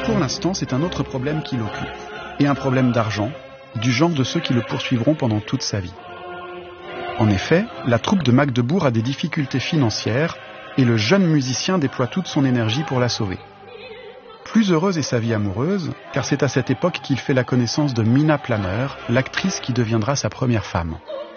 pour l'instant, c'est un autre problème qui l'occupe. Et un problème d'argent, du genre de ceux qui le poursuivront pendant toute sa vie. En effet, la troupe de Magdebourg a des difficultés financières et le jeune musicien déploie toute son énergie pour la sauver. Plus heureuse est sa vie amoureuse, car c'est à cette époque qu'il fait la connaissance de Mina Planner, l'actrice qui deviendra sa première femme.